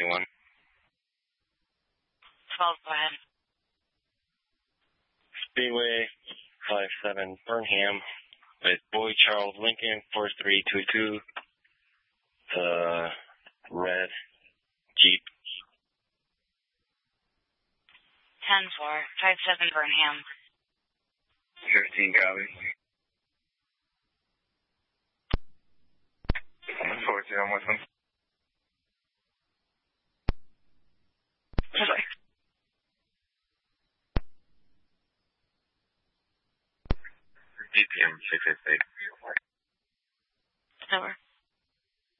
anyone. 12, go ahead. Speedway 57 Burnham with Boy Charles Lincoln 4322. The red Jeep. 10-4, 57 Burnham. 15 copy. 14, I'm with them. Sorry. DPM 688. Over.